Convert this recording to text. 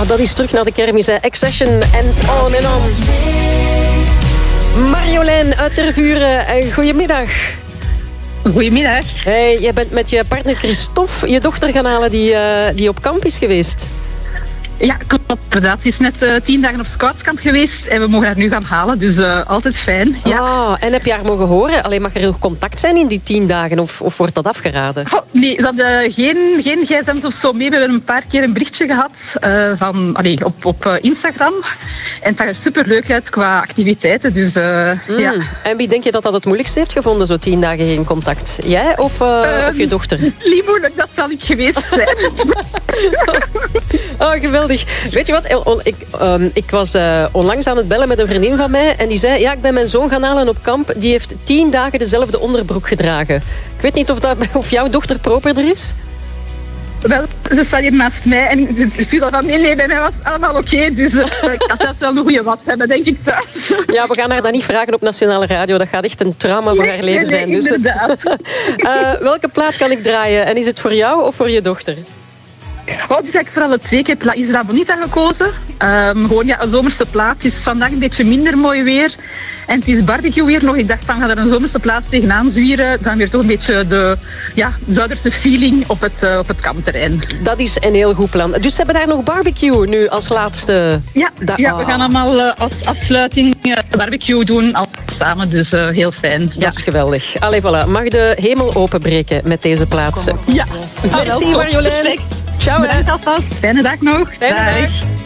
dat is terug naar de kermis. Accession en On and On. Marjolein uit Tervuren, goedemiddag. Goedemiddag. Hey, jij bent met je partner Christophe je dochter gaan halen die op kamp is geweest. Ja, klopt. Inderdaad. Ze is net 10 dagen op scoutskamp geweest en we mogen haar nu gaan halen, dus altijd fijn. Ja. Oh, en heb je haar mogen horen? Alleen mag er heel contact zijn in die 10 dagen of wordt dat afgeraden? Oh, nee, ze hadden geen gsm's of zo mee. We hebben een paar keer een berichtje gehad op Instagram. En het zag er superleuk uit qua activiteiten. Dus, ja. En wie denk je dat het moeilijkste heeft gevonden, zo 10 dagen geen contact? Jij of je dochter? Lief moeilijk, dat zal ik geweest zijn. Oh, geweldig. Weet je wat? Ik was onlangs aan het bellen met een vriendin van mij en die zei, ja, ik ben mijn zoon gaan halen op kamp. Die heeft 10 dagen dezelfde onderbroek gedragen. Ik weet niet of jouw dochter properder is? Wel, ze staat hier naast mij en ze viel van nee, bij mij was allemaal oké. Dus ik had zelfs wel een goede was hebben, denk ik thuis. Ja, we gaan haar dat niet vragen op Nationale Radio. Dat gaat echt een trauma voor haar leven zijn. Dus. Welke plaat kan ik draaien? En is het voor jou of voor je dochter? Oh, dus ik vooral het twee. Ik heb La Isla Bonita gekozen. Gewoon een zomerse plaat. Het is vandaag een beetje minder mooi weer. En het is barbecue weer nog. Ik dacht van, ga er een zomerse plaats tegenaan zwieren. Dan weer toch een beetje de Zuiderse feeling op het kampterrein. Dat is een heel goed plan. Dus ze hebben daar nog barbecue nu als laatste? Ja, we gaan allemaal als afsluiting barbecue doen. Al samen, dus heel fijn. Dat is geweldig. Allee, voilà. Mag de hemel openbreken met deze plaats? Ja. Merci Marjolein. Ciao. Bedankt alvast. Fijne dag nog. Fijne dag.